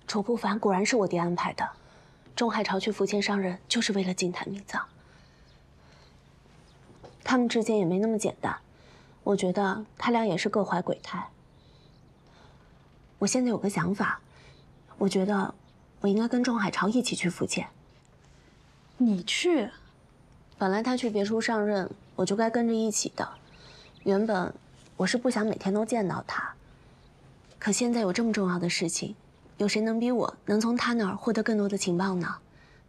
卓不凡果然是我爹安排的，钟海潮去福建上任就是为了金坛秘藏。他们之间也没那么简单，我觉得他俩也是各怀鬼胎。我现在有个想法，我觉得我应该跟钟海潮一起去福建。 你去？ 本来他去别处上任，我就该跟着一起的。原本我是不想每天都见到他，可现在有这么重要的事情，有谁能比我能从他那儿获得更多的情报呢？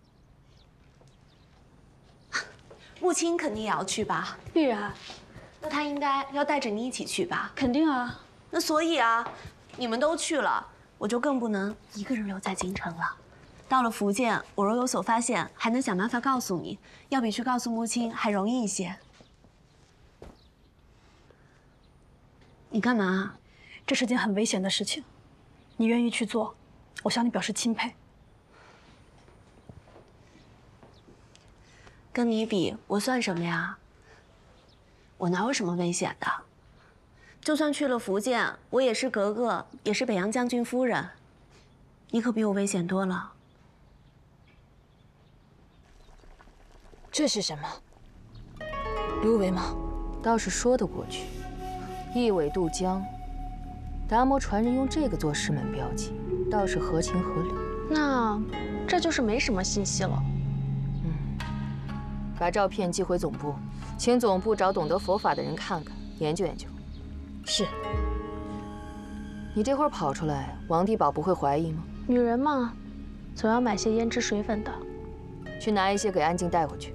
穆青肯定也要去吧？ 必然。 那他应该要带着你一起去吧？ 肯定啊。 那所以啊，你们都去了，我就更不能一个人留在京城了。到了福建，我若有所发现，还能想办法告诉你，要比去告诉穆青还容易一些。你干嘛？ 这是件很危险的事情，你愿意去做，我向你表示钦佩。 跟你比，我算什么呀？我哪有什么危险的？就算去了福建，我也是格格，也是北洋将军夫人。你可比我危险多了。 这是什么？芦苇吗？倒是说得过去。一苇渡江，达摩传人用这个做师门标记，倒是合情合理。 那这就是没什么信息了。 把照片寄回总部，请总部找懂得佛法的人看看，研究研究。 是。 你这会儿跑出来，王地宝不会怀疑吗？ 女人嘛，总要买些胭脂水粉的。 去拿一些给安静带回去。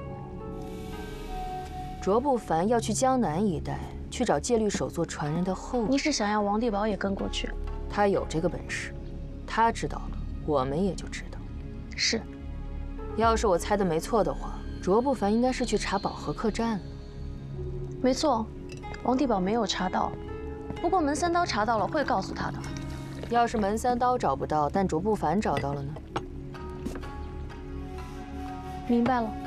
卓不凡要去江南一带去找戒律首座传人的后人。 你是想要王地宝也跟过去？ 他有这个本事，他知道了，我们也就知道。 是。 要是我猜的没错的话，卓不凡应该是去查保和客栈了。 没错，王地宝没有查到，不过门三刀查到了，会告诉他的。 要是门三刀找不到，但卓不凡找到了呢？ 明白了。